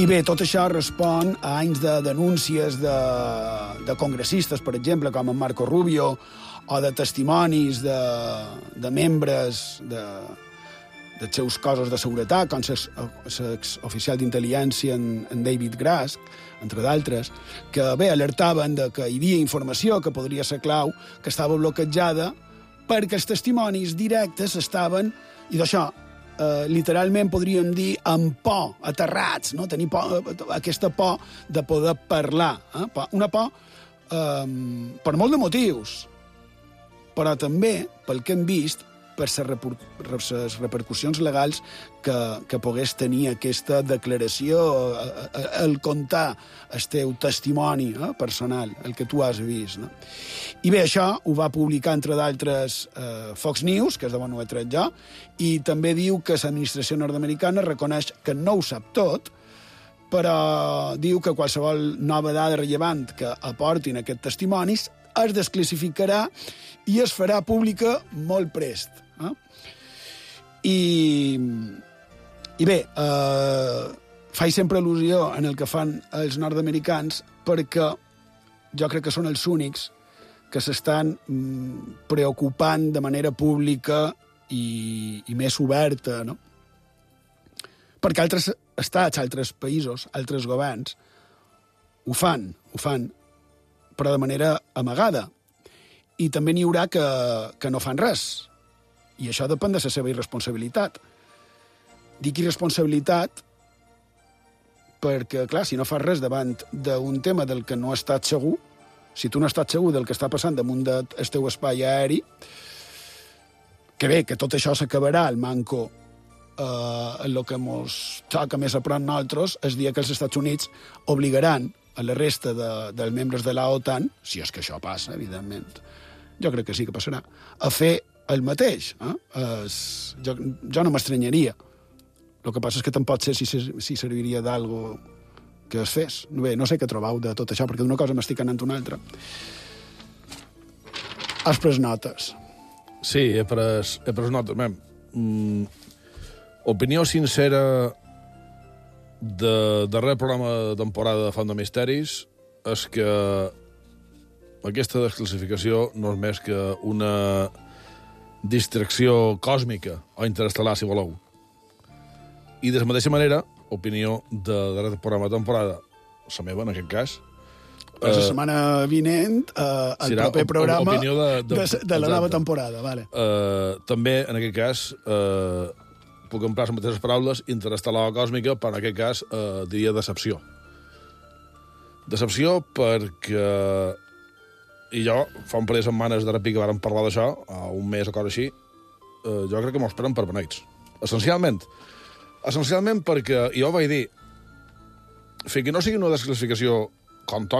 I bé, tot això respon a anys de denúncies de congressistes, per exemple, com en Marco Rubio, o de testimonis de membres dels seus cossos de seguretat, com l'exoficial d'intel·ligència en David Grask, entre d'altres, que bé, alertaven que hi havia informació que podria ser clau, que estava bloquejada, perquè els testimonis directes estaven, i d'això, literalment podríem dir amb por, aterrats, no? Tenir por, aquesta por de poder parlar. Una por per molt de motius, però també, pel que hem vist, per les repercussions legals que pogués tenir aquesta declaració, el contar el teu testimoni personal, el que tu has vist. No? I bé, això ho va publicar, entre d'altres, Fox News, que és de on ho he tret jo, i també diu que l'administració nord-americana reconeix que no ho sap tot, però diu que qualsevol nova dada rellevant que aportin aquests testimonis es desclassificarà i es farà pública molt prest. I bé, faig sempre al·lusió en el que fan els nord-americans perquè jo crec que són els únics que s'estan preocupant de manera pública i més oberta, no? Perquè altres estats, altres països, altres governs ho fan, però de manera amagada. I també n'hi haurà que no fan res. I això depèn de la seva irresponsabilitat. Dic irresponsabilitat perquè, clar, si no fas res davant d'un tema del que no has estat segur, si tu no has estat segur del que està passant damunt del teu espai aeri, que bé, que tot això s'acabarà, el manco, el que ens toca més a prop nosaltres, el dia que els Estats Units obligaran a la resta dels membres de la OTAN, si és que això passa, evidentment, jo crec que sí que passarà, a fer el mateix. Jo no m'estranyaria. El que passa és que tampoc sé si serviria d'algo que es fes. Bé, no sé què trobau de tot això, perquè d'una cosa m'estic anant una altra. Has pres notes. Sí, he pres notes. Opinió sincera de darrer programa de temporada de Font de Misteris és que aquesta desclassificació no és més que una distracció còsmica o interestel·lar, si voleu. I de la mateixa manera, opinió de darrer programa de temporada, la meva, en aquest cas, la setmana vinent, el proper programa de la nova temporada. Vale. També, en aquest cas, puc emprar les mateixes paraules, interestel·lar o còsmica, però en aquest cas diria decepció. Decepció perquè... I jo, fa un parell de setmanes de repic que vàrem parlar d'això, un mes o cosa així, jo crec que m'ho esperen per beneits. Essencialment perquè jo vaig dir, fins que no sigui una desclassificació com toca,